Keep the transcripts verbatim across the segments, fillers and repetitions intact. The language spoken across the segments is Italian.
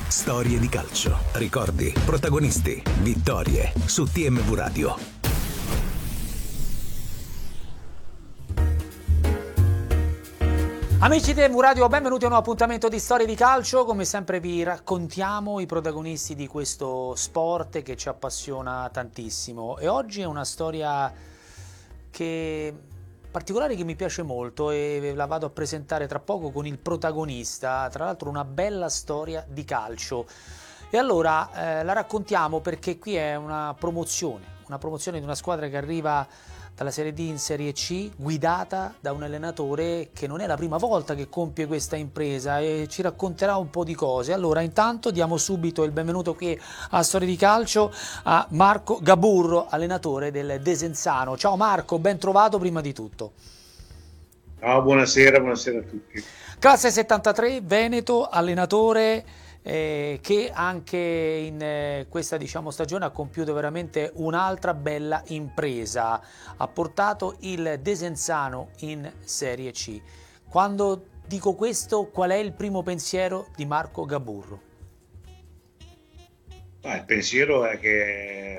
Storie di calcio, ricordi, protagonisti, vittorie su T M V Radio. Amici di T M V Radio, benvenuti a un nuovo appuntamento di Storie di Calcio. Come sempre vi raccontiamo i protagonisti di questo sport che ci appassiona tantissimo. E oggi è una storia che particolare che mi piace molto e la vado a presentare tra poco con il protagonista, tra l'altro una bella storia di calcio. E allora eh, la raccontiamo perché qui è una promozione, una promozione di una squadra che arriva dalla Serie D in Serie C, guidata da un allenatore che non è la prima volta che compie questa impresa e ci racconterà un po' di cose. Allora intanto diamo subito il benvenuto qui a Storie di Calcio a Marco Gaburro, allenatore del Desenzano. Ciao Marco, ben trovato prima di tutto. Ciao, buonasera, buonasera a tutti. Classe settantatré, Veneto, allenatore Eh, che anche in eh, questa diciamo stagione ha compiuto veramente un'altra bella impresa, ha portato il Desenzano in Serie C. Quando dico questo, qual è il primo pensiero di Marco Gaburro? Ah, il pensiero è che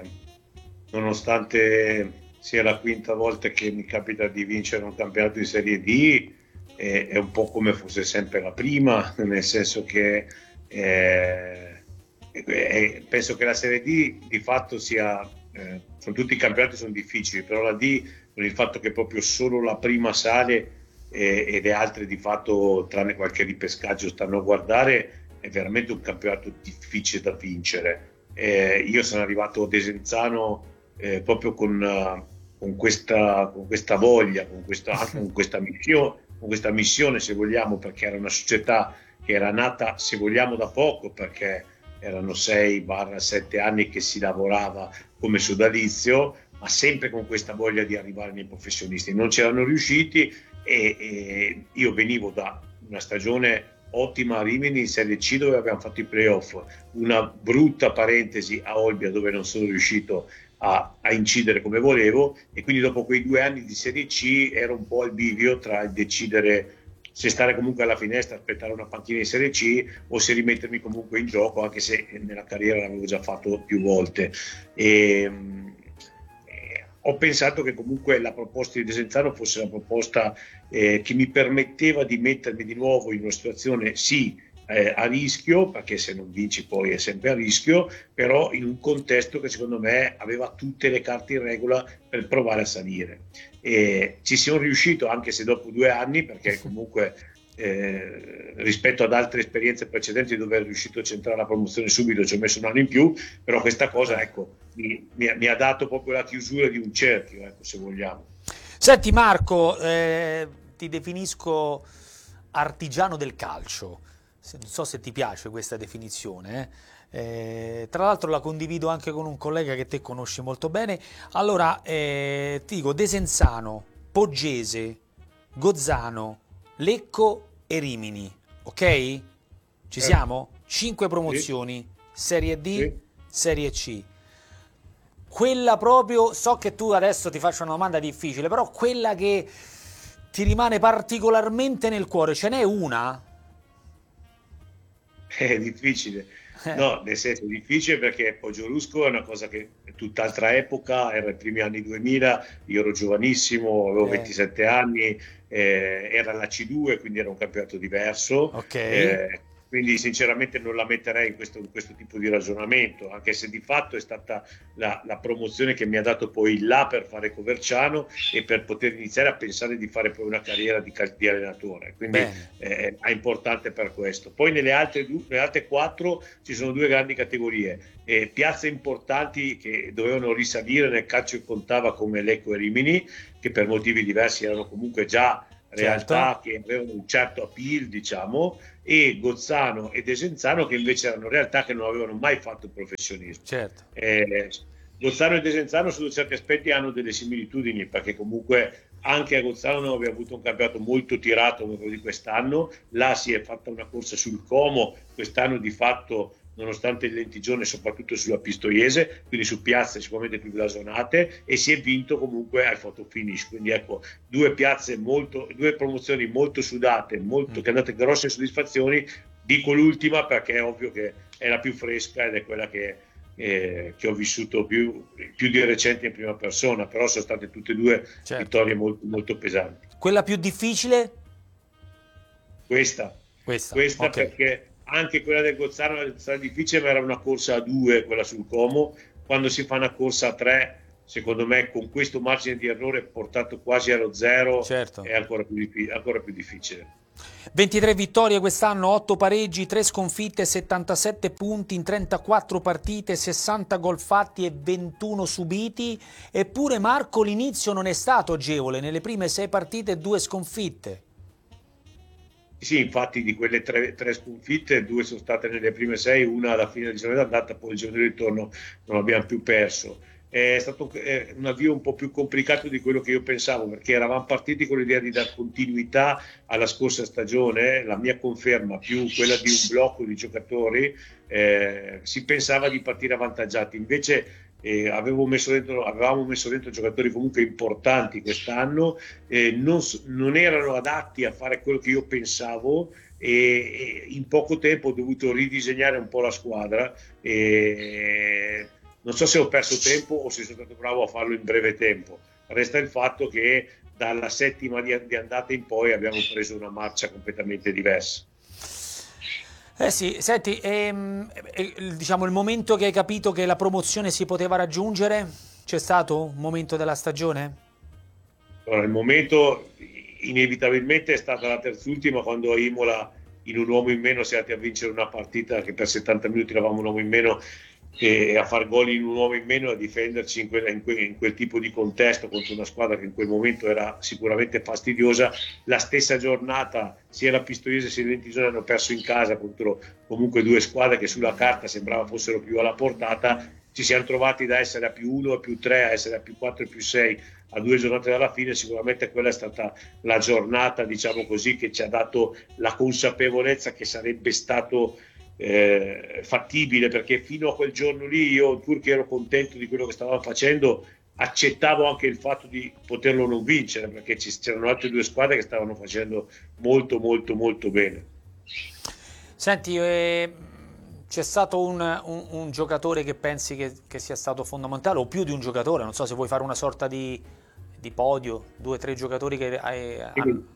nonostante sia la quinta volta che mi capita di vincere un campionato di Serie D, eh, è un po' come fosse sempre la prima, nel senso che Eh, eh, penso che la Serie D di fatto sia eh, sono tutti i campionati sono difficili, però la D con il fatto che proprio solo la prima sale eh, e le altre di fatto tranne qualche ripescaggio stanno a guardare, è veramente un campionato difficile da vincere. Eh, io sono arrivato a Desenzano eh, proprio con, uh, con, questa, con questa voglia, con questa, con questa missione, con questa missione se vogliamo, perché era una società che era nata, se vogliamo, da poco, perché erano sei sette anni che si lavorava come sodalizio, ma sempre con questa voglia di arrivare nei professionisti. Non c'erano riusciti e, e io venivo da una stagione ottima a Rimini in Serie C dove abbiamo fatto i playoff, una brutta parentesi a Olbia dove non sono riuscito a, a incidere come volevo, e quindi dopo quei due anni di Serie C era un po' il bivio tra il decidere se stare comunque alla finestra, aspettare una panchina in Serie C o se rimettermi comunque in gioco, anche se nella carriera l'avevo già fatto più volte. E, eh, ho pensato che comunque la proposta di Desenzano fosse la proposta eh, che mi permetteva di mettermi di nuovo in una situazione sì eh, a rischio, perché se non vinci poi è sempre a rischio, però in un contesto che secondo me aveva tutte le carte in regola per provare a salire. E ci siamo riuscito anche se dopo due anni, perché comunque eh, rispetto ad altre esperienze precedenti dove ero riuscito a centrare la promozione subito ci ho messo un anno in più, però questa cosa ecco mi, mi, mi ha dato proprio la chiusura di un cerchio, ecco, se vogliamo. Senti Marco, eh, ti definisco artigiano del calcio, non so se ti piace questa definizione, eh? Eh, tra l'altro la condivido anche con un collega che te conosci molto bene. Allora eh, ti dico Desenzano, Poggese, Gozzano, Lecco e Rimini, ok? Ci siamo? Cinque promozioni, Serie D, sì. Serie C. Quella proprio, so che tu adesso ti faccio una domanda difficile, però quella che ti rimane particolarmente nel cuore, ce n'è una? È difficile. No, nel senso è difficile perché Poggiolusco è una cosa che è tutt'altra epoca, era i primi anni duemila, io ero giovanissimo, avevo eh. ventisette anni, eh, era la C due, quindi era un campionato diverso. Okay. Eh, quindi sinceramente non la metterei in questo, in questo tipo di ragionamento, anche se di fatto è stata la, la promozione che mi ha dato poi il là per fare Coverciano e per poter iniziare a pensare di fare poi una carriera di, di allenatore, quindi eh, è importante per questo. Poi nelle altre, nelle altre quattro ci sono due grandi categorie, eh, piazze importanti che dovevano risalire nel calcio che contava come Lecco e Rimini, che per motivi diversi erano comunque già realtà certo. che avevano un certo appeal, diciamo, e Gozzano e Desenzano che invece erano realtà che non avevano mai fatto il professionismo. Certo. Eh, Gozzano e Desenzano su certi aspetti hanno delle similitudini, perché comunque anche a Gozzano abbiamo avuto un campionato molto tirato come quello di quest'anno, là si è fatta una corsa sul Como, quest'anno di fatto nonostante il lentigione soprattutto sulla Pistoiese, quindi su piazze sicuramente più blasonate, e si è vinto comunque al photo finish, quindi ecco due piazze molto, due promozioni molto sudate, molto, mm. che hanno dato grosse soddisfazioni, Dico l'ultima perché è ovvio che è la più fresca ed è quella che, eh, che ho vissuto più, più di recente in prima persona, però sono state tutte e due certo. vittorie molto, molto pesanti. Quella più difficile? Questa, questa, questa okay. Perché anche quella del Gozzano era difficile, ma era una corsa a due, quella sul Como. Quando si fa una corsa a tre, secondo me con questo margine di errore portato quasi allo zero, certo. è ancora più, ancora più difficile. ventitré vittorie quest'anno, otto pareggi, tre sconfitte, settantasette punti in trentaquattro partite, sessanta gol fatti e ventuno subiti. Eppure, Marco, l'inizio non è stato agevole, nelle prime sei partite due sconfitte. Sì, infatti di quelle tre, tre sconfitte, due sono state nelle prime sei, una alla fine del giorno d'andata, poi il giorno di ritorno non abbiamo più perso. È stato eh, un avvio un po' più complicato di quello che io pensavo, perché eravamo partiti con l'idea di dare continuità alla scorsa stagione, la mia conferma più quella di un blocco di giocatori, eh, si pensava di partire avvantaggiati, invece eh, avevo messo dentro, avevamo messo dentro giocatori comunque importanti quest'anno, eh, non, non erano adatti a fare quello che io pensavo, e, e in poco tempo ho dovuto ridisegnare un po' la squadra. E, non so se ho perso tempo o se sono stato bravo a farlo in breve tempo. Resta il fatto che dalla settima di, di andata in poi abbiamo preso una marcia completamente diversa. Eh sì, senti, ehm, eh, diciamo il momento che hai capito che la promozione si poteva raggiungere, c'è stato un momento della stagione? Allora, il momento inevitabilmente è stata la terzultima, quando a Imola in un uomo in meno siamo andati a vincere una partita che per settanta minuti eravamo un uomo in meno, e a far gol in un uomo in meno, a difenderci in quel, in, quel, in quel tipo di contesto contro una squadra che in quel momento era sicuramente fastidiosa. La stessa giornata sia la Pistoiese sia il Lentigione hanno perso in casa contro comunque due squadre che sulla carta sembrava fossero più alla portata. Ci siamo trovati da essere a più uno, a più tre, a essere a più quattro e più sei a due giornate dalla fine. Sicuramente quella è stata la giornata, diciamo così, che ci ha dato la consapevolezza che sarebbe stato Eh, fattibile, perché fino a quel giorno lì io, pur che ero contento di quello che stavamo facendo, accettavo anche il fatto di poterlo non vincere, perché ci, c'erano altre due squadre che stavano facendo molto molto molto bene. Senti, eh, c'è stato un, un, un giocatore che pensi che, che sia stato fondamentale, o più di un giocatore, non so se vuoi fare una sorta di, di podio, due o tre giocatori che hai, hanno...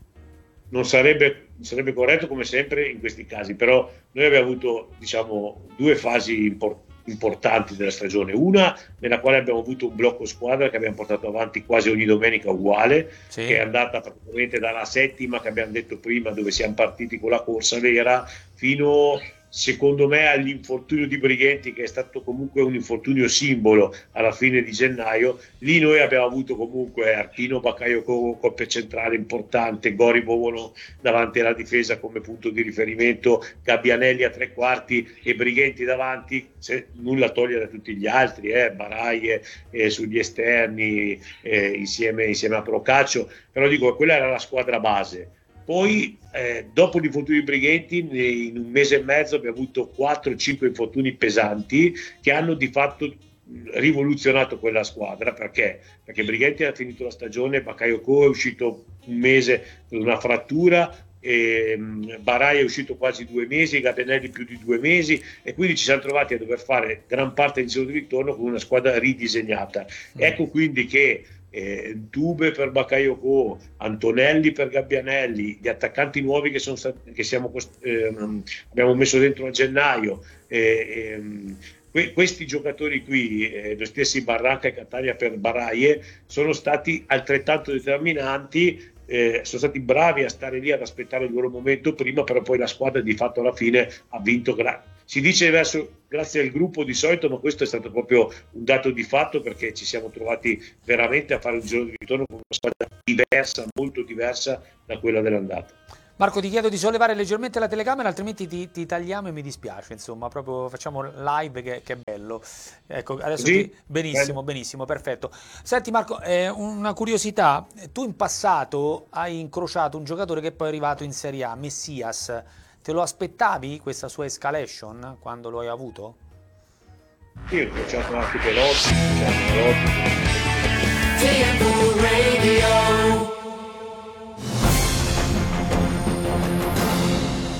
Non sarebbe, sarebbe corretto come sempre in questi casi, però noi abbiamo avuto, diciamo, due fasi import- importanti della stagione. Una nella quale abbiamo avuto un blocco squadra che abbiamo portato avanti quasi ogni domenica uguale, sì. Che è andata praticamente dalla settima che abbiamo detto prima, dove siamo partiti con la corsa vera, fino secondo me all'infortunio di Brighenti, che è stato comunque un infortunio simbolo alla fine di gennaio. Lì noi abbiamo avuto comunque Arpino Bakayoko, coppia centrale importante, Gori Bovolo davanti alla difesa come punto di riferimento, Gabbianelli a tre quarti e Brighenti davanti, se nulla toglie da tutti gli altri, eh, Baraie eh, sugli esterni eh, insieme, insieme a Procaccio, però dico quella era la squadra base. Poi eh, dopo gli infortuni di Brighenti, in un mese e mezzo abbiamo avuto quattro cinque infortuni pesanti che hanno di fatto rivoluzionato quella squadra. Perché? Perché Brighenti ha finito la stagione, Bakayoko è uscito un mese per una frattura, e Barai è uscito quasi due mesi, Gabbianelli più di due mesi, e quindi ci siamo trovati a dover fare gran parte del giro di ritorno con una squadra ridisegnata. Mm. Ecco quindi che Eh, Dube per Bakayoko, Antonelli per Gabbianelli, gli attaccanti nuovi che, sono stati, che siamo, eh, abbiamo messo dentro a gennaio, eh, eh, que- questi giocatori qui, eh, lo stessi Barranca e Catania per Baraie, sono stati altrettanto determinanti. Eh, sono stati bravi a stare lì ad aspettare il loro momento prima, però poi la squadra di fatto alla fine ha vinto. Gra- si dice verso, grazie al gruppo di solito, ma questo è stato proprio un dato di fatto, perché ci siamo trovati veramente a fare un giro di ritorno con una squadra diversa, molto diversa da quella dell'andata. Marco, ti chiedo di sollevare leggermente la telecamera, altrimenti ti, ti tagliamo e mi dispiace, insomma, proprio facciamo live che, che è bello. Ecco, adesso sì, ti... benissimo, bello. benissimo, perfetto. Senti Marco, eh, una curiosità, tu in passato hai incrociato un giocatore che poi è arrivato in Serie A, Messias, te lo aspettavi questa sua escalation quando lo hai avuto? Sì, ho incrociato anche Pelotti, Pelotti.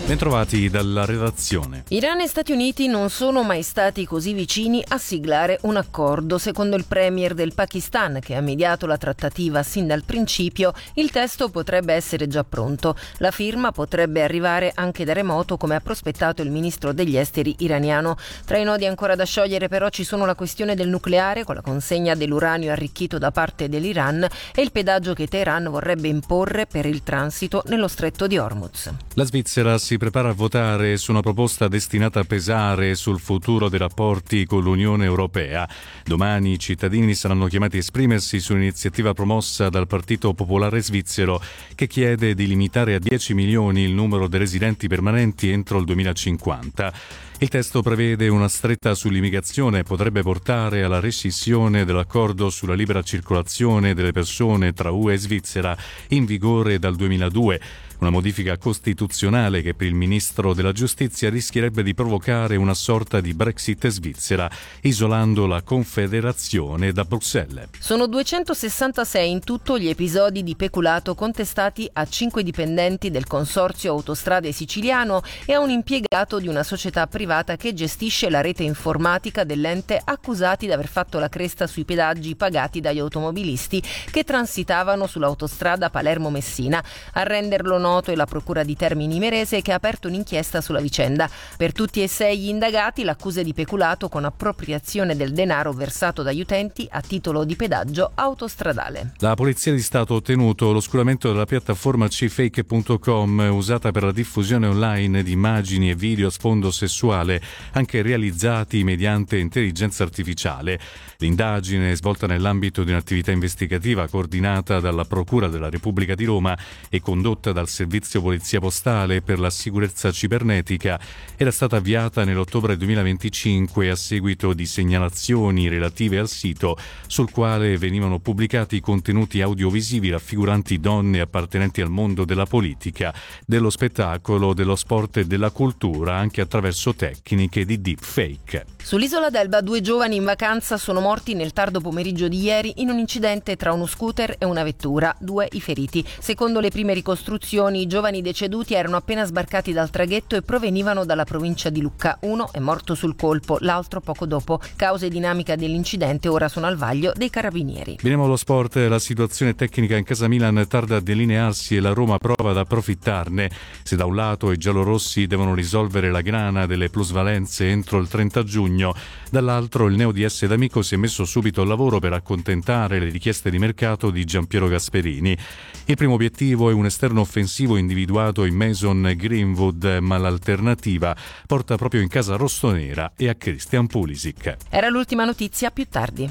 Bentrovati dalla redazione. Iran e Stati Uniti non sono mai stati così vicini a siglare un accordo. Secondo il premier del Pakistan, che ha mediato la trattativa sin dal principio, il testo potrebbe essere già pronto. La firma potrebbe arrivare anche da remoto, come ha prospettato il ministro degli esteri iraniano. Tra i nodi ancora da sciogliere però ci sono la questione del nucleare, con la consegna dell'uranio arricchito da parte dell'Iran, e il pedaggio che Teheran vorrebbe imporre per il transito nello stretto di Hormuz. La Svizzera si prepara a votare su una proposta destinata a pesare sul futuro dei rapporti con l'Unione Europea. Domani i cittadini saranno chiamati a esprimersi su un'iniziativa promossa dal Partito Popolare Svizzero, che chiede di limitare a dieci milioni il numero dei residenti permanenti entro il duemilacinquanta. Il testo prevede una stretta sull'immigrazione e potrebbe portare alla rescissione dell'accordo sulla libera circolazione delle persone tra U E e Svizzera, in vigore dal duemiladue. Una modifica costituzionale che per il ministro della giustizia rischierebbe di provocare una sorta di Brexit svizzera, isolando la Confederazione da Bruxelles. Sono duecentosessantasei in tutto gli episodi di peculato contestati a cinque dipendenti del Consorzio Autostrade Siciliano e a un impiegato di una società privata che gestisce la rete informatica dell'ente, accusati di aver fatto la cresta sui pedaggi pagati dagli automobilisti che transitavano sull'autostrada Palermo-Messina. A renderlo noto è la Procura di Termini Imerese, che ha aperto un'inchiesta sulla vicenda. Per tutti e sei gli indagati l'accusa è di peculato con appropriazione del denaro versato dagli utenti a titolo di pedaggio autostradale. La Polizia di Stato ha ottenuto l'oscuramento della piattaforma c fake punto com, usata per la diffusione online di immagini e video a sfondo sessuale, anche realizzati mediante intelligenza artificiale. L'indagine, svolta nell'ambito di un'attività investigativa coordinata dalla Procura della Repubblica di Roma e condotta dal Servizio Polizia Postale per la Sicurezza Cibernetica, era stata avviata nell'ottobre duemilaventicinque a seguito di segnalazioni relative al sito, sul quale venivano pubblicati contenuti audiovisivi raffiguranti donne appartenenti al mondo della politica, dello spettacolo, dello sport e della cultura, anche attraverso tecniche di deepfake. Sull'isola d'Elba due giovani in vacanza sono morti nel tardo pomeriggio di ieri in un incidente tra uno scooter e una vettura, due i feriti. Secondo le prime ricostruzioni, i giovani deceduti erano appena sbarcati dal traghetto e provenivano dalla provincia di Lucca. Uno è morto sul colpo, l'altro poco dopo. Causa e dinamica dell'incidente ora sono al vaglio dei carabinieri. Veniamo allo sport. La situazione tecnica in casa Milan tarda a delinearsi e la Roma prova ad approfittarne. Se da un lato i giallorossi devono risolvere la grana delle plusvalenze entro il trenta giugno, dall'altro il Neo D S D'Amico si è messo subito al lavoro per accontentare le richieste di mercato di Giampiero Gasperini. Il primo obiettivo è un esterno offensivo individuato in Mason Greenwood, ma l'alternativa porta proprio in casa rossonera e a Christian Pulisic. Era l'ultima notizia, più tardi.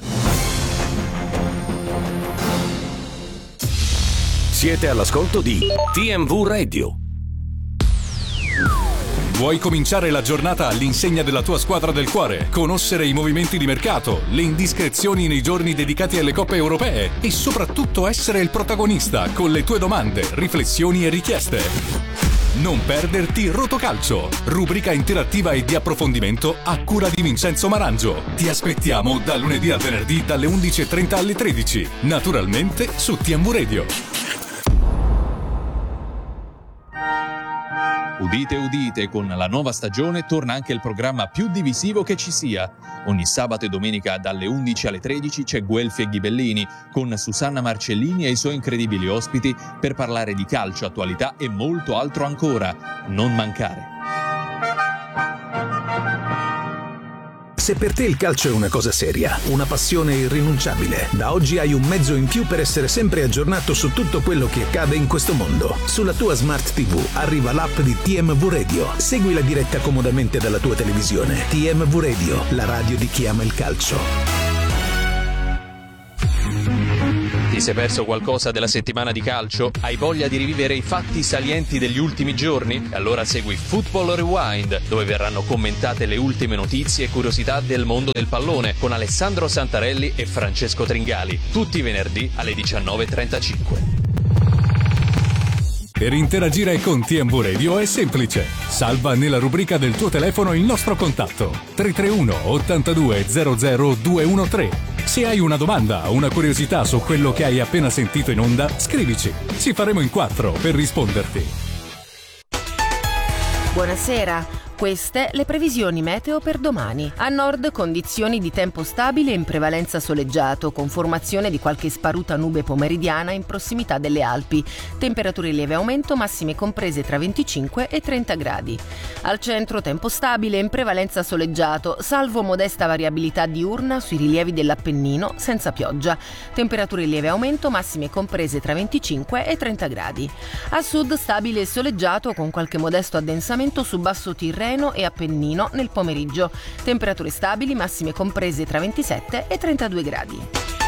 Siete all'ascolto di T M V Radio. Vuoi cominciare la giornata all'insegna della tua squadra del cuore? Conoscere i movimenti di mercato, le indiscrezioni nei giorni dedicati alle coppe europee e soprattutto essere il protagonista con le tue domande, riflessioni e richieste? Non perderti Rotocalcio, rubrica interattiva e di approfondimento a cura di Vincenzo Marangio. Ti aspettiamo da lunedì al venerdì dalle undici e trenta alle tredici, naturalmente su T M V Radio. Udite, udite, con la nuova stagione torna anche il programma più divisivo che ci sia. Ogni sabato e domenica dalle undici alle tredici c'è Guelfi e Ghibellini con Susanna Marcellini e i suoi incredibili ospiti per parlare di calcio, attualità e molto altro ancora. Non mancare. Se per te il calcio è una cosa seria, una passione irrinunciabile, da oggi hai un mezzo in più per essere sempre aggiornato su tutto quello che accade in questo mondo. Sulla tua Smart ti vu arriva l'app di T M V Radio. Segui la diretta comodamente dalla tua televisione. T M V Radio, la radio di chi ama il calcio. Ti sei perso qualcosa della settimana di calcio? Hai voglia di rivivere i fatti salienti degli ultimi giorni? Allora segui Football Rewind, dove verranno commentate le ultime notizie e curiosità del mondo del pallone con Alessandro Santarelli e Francesco Tringali, tutti i venerdì alle diciannove e trentacinque. Per interagire con T M V Radio è semplice. Salva nella rubrica del tuo telefono il nostro contatto tre tre uno ottantadue zero zero due uno tre. Se hai una domanda o una curiosità su quello che hai appena sentito in onda, scrivici. Ci faremo in quattro per risponderti. Buonasera. Queste le previsioni meteo per domani. A nord condizioni di tempo stabile in prevalenza soleggiato, con formazione di qualche sparuta nube pomeridiana in prossimità delle Alpi. Temperature in lieve aumento, massime comprese tra venticinque e trenta gradi. Al centro tempo stabile in prevalenza soleggiato, salvo modesta variabilità diurna sui rilievi dell'Appennino, senza pioggia. Temperature in lieve aumento, massime comprese tra venticinque e trenta gradi. A sud stabile e soleggiato, con qualche modesto addensamento su basso Tirreno e Appennino nel pomeriggio. Temperature stabili, massime comprese tra ventisette e trentadue gradi.